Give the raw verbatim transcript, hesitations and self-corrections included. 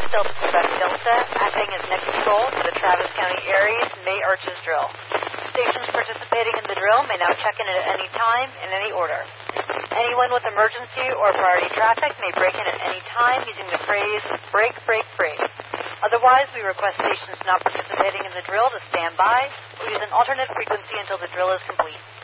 is Delta Quebec Delta, acting as net control for the Travis County Aries May Arches drill. Stations participating in the drill may now check in at any time, in any order. Anyone with emergency or priority traffic may break in at any time using the phrase, break, break, break. Otherwise, we request stations not participating in the drill to stand by or use an alternate frequency until the drill is complete.